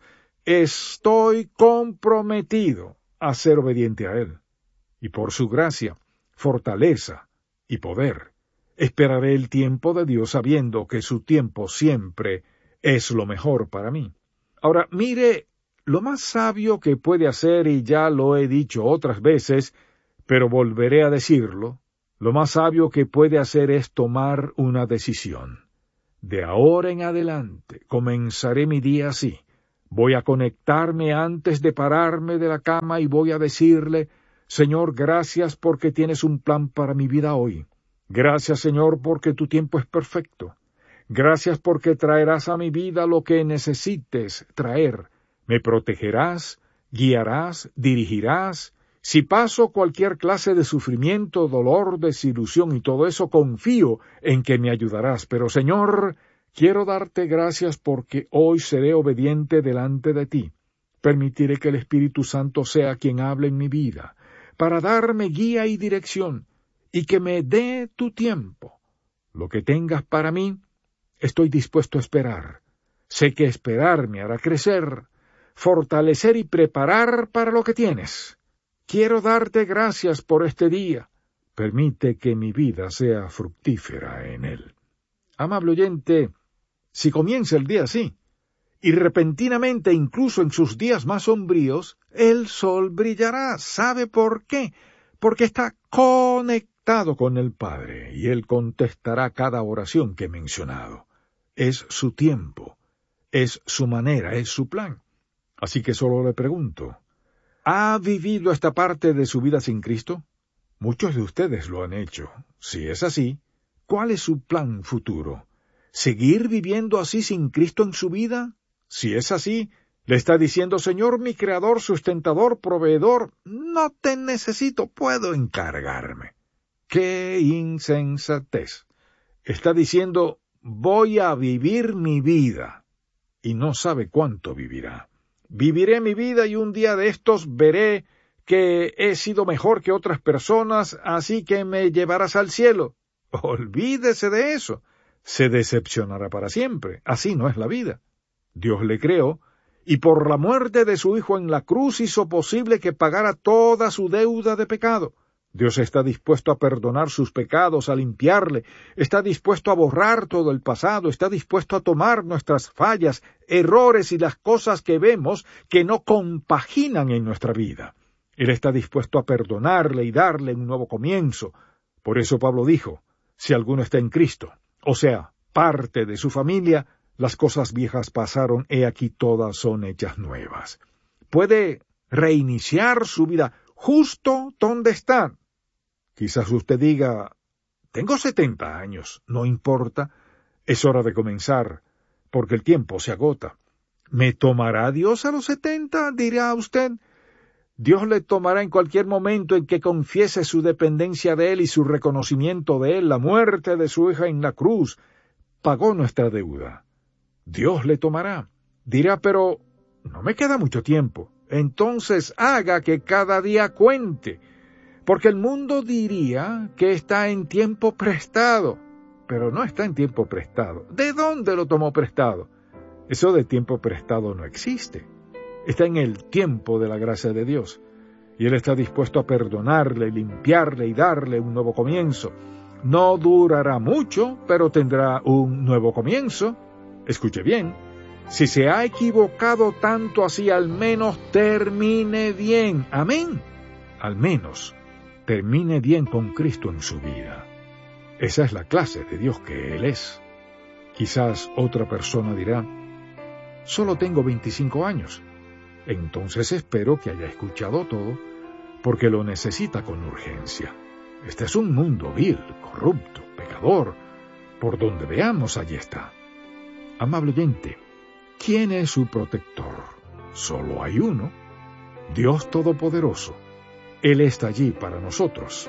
estoy comprometido a ser obediente a Él. Y por su gracia, fortaleza y poder, esperaré el tiempo de Dios sabiendo que su tiempo siempre es lo mejor para mí. Ahora, mire, lo más sabio que puede hacer, y ya lo he dicho otras veces, pero volveré a decirlo, lo más sabio que puede hacer es tomar una decisión. De ahora en adelante comenzaré mi día así. Voy a conectarme antes de pararme de la cama y voy a decirle, Señor, gracias porque tienes un plan para mi vida hoy. Gracias, Señor, porque tu tiempo es perfecto. Gracias porque traerás a mi vida lo que necesites traer. Me protegerás, guiarás, dirigirás. Si paso cualquier clase de sufrimiento, dolor, desilusión y todo eso, confío en que me ayudarás. Pero, Señor, quiero darte gracias porque hoy seré obediente delante de ti. Permitiré que el Espíritu Santo sea quien hable en mi vida, para darme guía y dirección, y que me dé tu tiempo. Lo que tengas para mí, estoy dispuesto a esperar. Sé que esperar me hará crecer, fortalecer y preparar para lo que tienes. Quiero darte gracias por este día. Permite que mi vida sea fructífera en él. Amable oyente, si comienza el día así, y repentinamente, incluso en sus días más sombríos, el sol brillará. ¿Sabe por qué? Porque está conectado con el Padre, y Él contestará cada oración que he mencionado. Es su tiempo, es su manera, es su plan. Así que solo le pregunto, ¿ha vivido esta parte de su vida sin Cristo? Muchos de ustedes lo han hecho. Si es así, ¿cuál es su plan futuro? ¿Seguir viviendo así sin Cristo en su vida? Si es así, le está diciendo, Señor, mi Creador, sustentador, proveedor, no te necesito, puedo encargarme. ¡Qué insensatez! Está diciendo, voy a vivir mi vida, y no sabe cuánto vivirá. Viviré mi vida y un día de estos veré que he sido mejor que otras personas, así que me llevarás al cielo. Olvídese de eso. Se decepcionará para siempre. Así no es la vida. Dios le creó, y por la muerte de su Hijo en la cruz hizo posible que pagara toda su deuda de pecado. Dios está dispuesto a perdonar sus pecados, a limpiarle, está dispuesto a borrar todo el pasado, está dispuesto a tomar nuestras fallas, errores y las cosas que vemos que no compaginan en nuestra vida. Él está dispuesto a perdonarle y darle un nuevo comienzo. Por eso Pablo dijo, si alguno está en Cristo, o sea, parte de su familia, las cosas viejas pasaron, he aquí todas son hechas nuevas. Puede reiniciar su vida justo donde está. Quizás usted diga, tengo setenta años, no importa, es hora de comenzar, porque el tiempo se agota. ¿Me tomará Dios a los setenta? Dirá usted. Dios le tomará en cualquier momento en que confiese su dependencia de Él y su reconocimiento de Él. La muerte de su hija en la cruz pagó nuestra deuda. Dios le tomará. Dirá, pero no me queda mucho tiempo. Entonces haga que cada día cuente, porque el mundo diría que está en tiempo prestado, pero no está en tiempo prestado. ¿De dónde lo tomó prestado? Eso de tiempo prestado no existe. Está en el tiempo de la gracia de Dios, y Él está dispuesto a perdonarle, limpiarle y darle un nuevo comienzo. No durará mucho, pero tendrá un nuevo comienzo. Escuche bien, si se ha equivocado tanto así, al menos termine bien. Amén. Al menos termine bien con Cristo en su vida. Esa es la clase de Dios que Él es. Quizás otra persona dirá, solo tengo veinticinco años. Entonces espero que haya escuchado todo, porque lo necesita con urgencia. Este es un mundo vil, corrupto, pecador. Por donde veamos, allí está. Amable oyente, ¿quién es su protector? Solo hay uno, Dios Todopoderoso. Él está allí para nosotros.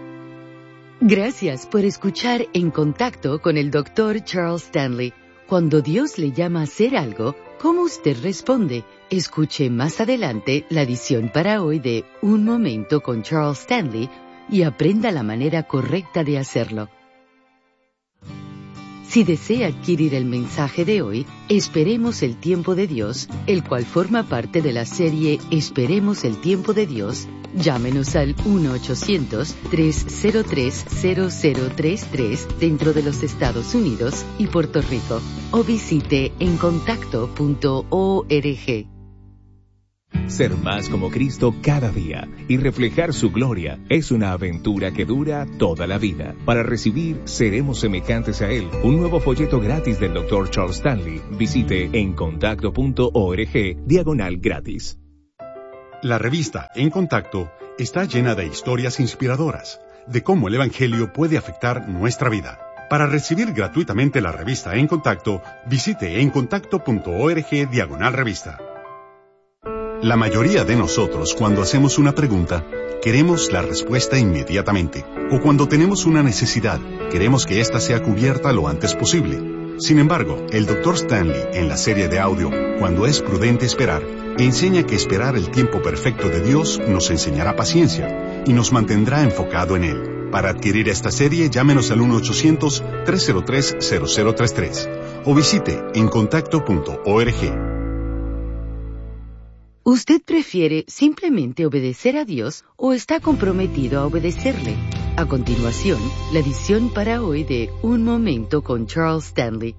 Gracias por escuchar En Contacto con el doctor Charles Stanley. Cuando Dios le llama a hacer algo, ¿cómo usted responde? Escuche más adelante la edición para hoy de Un Momento con Charles Stanley y aprenda la manera correcta de hacerlo. Si desea adquirir el mensaje de hoy, Esperemos el tiempo de Dios, el cual forma parte de la serie Esperemos el tiempo de Dios, llámenos al uno ochocientos, tres cero tres, cero cero tres tres dentro de los Estados Unidos y Puerto Rico, o visite encontacto punto org. Ser más como Cristo cada día y reflejar su gloria es una aventura que dura toda la vida. Para recibir Seremos semejantes a Él, un nuevo folleto gratis del doctor Charles Stanley, visite encontacto punto org diagonal gratis. La revista En Contacto está llena de historias inspiradoras de cómo el Evangelio puede afectar nuestra vida. Para recibir gratuitamente la revista En Contacto, visite encontacto punto org diagonal revista. La mayoría de nosotros, cuando hacemos una pregunta, queremos la respuesta inmediatamente. O cuando tenemos una necesidad, queremos que ésta sea cubierta lo antes posible. Sin embargo, el doctor Stanley, en la serie de audio Cuando es prudente esperar, enseña que esperar el tiempo perfecto de Dios nos enseñará paciencia y nos mantendrá enfocado en Él. Para adquirir esta serie, llámenos al uno ochocientos, tres cero tres, cero cero tres tres o visite encontacto punto org. ¿Usted prefiere simplemente obedecer a Dios o está comprometido a obedecerle? A continuación, la edición para hoy de Un Momento con Charles Stanley.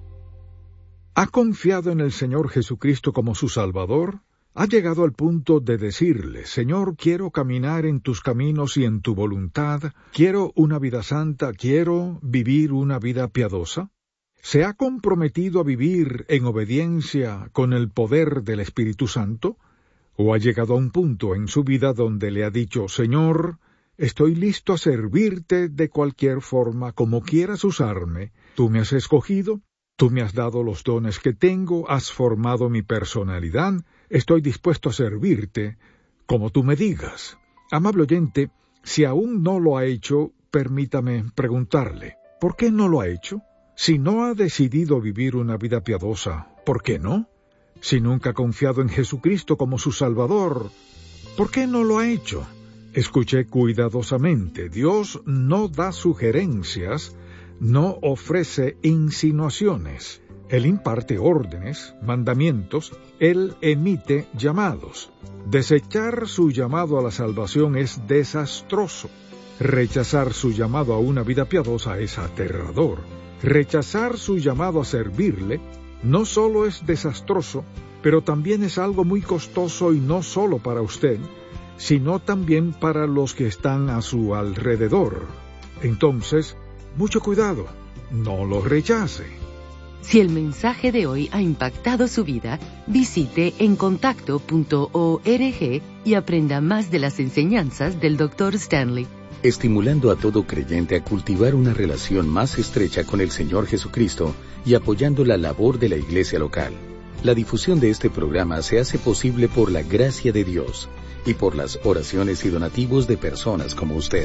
¿Ha confiado en el Señor Jesucristo como su Salvador? ¿Ha llegado al punto de decirle, Señor, quiero caminar en tus caminos y en tu voluntad? ¿Quiero una vida santa? ¿Quiero vivir una vida piadosa? ¿Se ha comprometido a vivir en obediencia con el poder del Espíritu Santo? ¿O ha llegado a un punto en su vida donde le ha dicho, Señor, estoy listo a servirte de cualquier forma, como quieras usarme? Tú me has escogido, tú me has dado los dones que tengo, has formado mi personalidad, estoy dispuesto a servirte como tú me digas. Amable oyente, si aún no lo ha hecho, permítame preguntarle, ¿por qué no lo ha hecho? Si no ha decidido vivir una vida piadosa, ¿por qué no? Si nunca ha confiado en Jesucristo como su Salvador, ¿por qué no lo ha hecho? Escuché cuidadosamente. Dios no da sugerencias, no ofrece insinuaciones. Él imparte órdenes, mandamientos, Él emite llamados. Desechar su llamado a la salvación es desastroso. Rechazar su llamado a una vida piadosa es aterrador. Rechazar su llamado a servirle no solo es desastroso, pero también es algo muy costoso y no solo para usted, sino también para los que están a su alrededor. Entonces, mucho cuidado, no lo rechace. Si el mensaje de hoy ha impactado su vida, visite encontacto punto org y aprenda más de las enseñanzas del doctor Stanley. Estimulando a todo creyente a cultivar una relación más estrecha con el Señor Jesucristo y apoyando la labor de la iglesia local. La difusión de este programa se hace posible por la gracia de Dios y por las oraciones y donativos de personas como usted.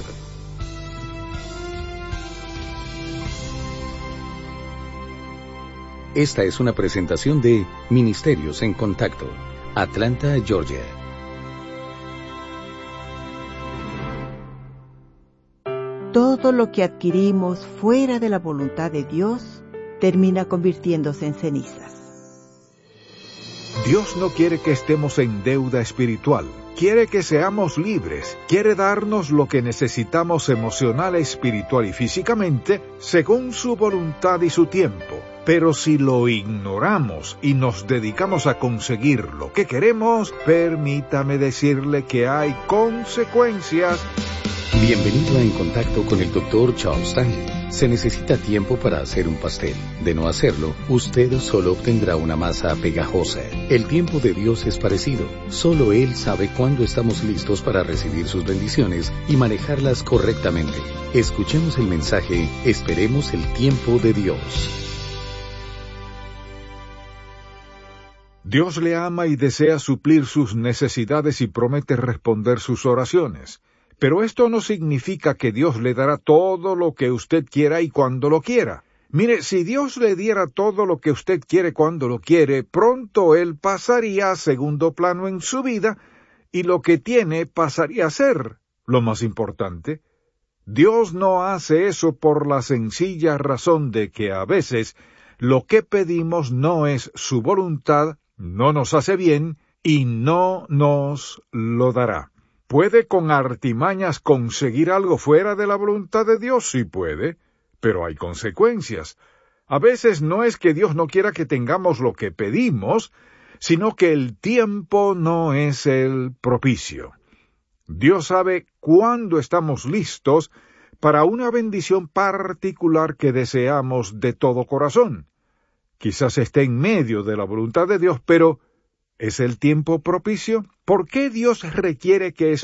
Esta es una presentación de Ministerios en Contacto, Atlanta, Georgia. Todo lo que adquirimos fuera de la voluntad de Dios termina convirtiéndose en cenizas. Dios no quiere que estemos en deuda espiritual. Quiere que seamos libres. Quiere darnos lo que necesitamos emocional, espiritual y físicamente, según su voluntad y su tiempo. Pero si lo ignoramos y nos dedicamos a conseguir lo que queremos, permítame decirle que hay consecuencias. Bienvenido a En Contacto con el doctor Charles Stanley. Se necesita tiempo para hacer un pastel. De no hacerlo, usted solo obtendrá una masa pegajosa. El tiempo de Dios es parecido. Solo Él sabe cuándo estamos listos para recibir sus bendiciones y manejarlas correctamente. Escuchemos el mensaje, Esperemos el tiempo de Dios. Dios le ama y desea suplir sus necesidades y promete responder sus oraciones. Pero esto no significa que Dios le dará todo lo que usted quiera y cuando lo quiera. Mire, si Dios le diera todo lo que usted quiere cuando lo quiere, pronto Él pasaría a segundo plano en su vida y lo que tiene pasaría a ser lo más importante. Dios no hace eso por la sencilla razón de que a veces lo que pedimos no es su voluntad, no nos hace bien y no nos lo dará. ¿Puede con artimañas conseguir algo fuera de la voluntad de Dios? Sí puede, pero hay consecuencias. A veces no es que Dios no quiera que tengamos lo que pedimos, sino que el tiempo no es el propicio. Dios sabe cuándo estamos listos para una bendición particular que deseamos de todo corazón. Quizás esté en medio de la voluntad de Dios, pero ¿es el tiempo propicio? ¿Por qué Dios requiere que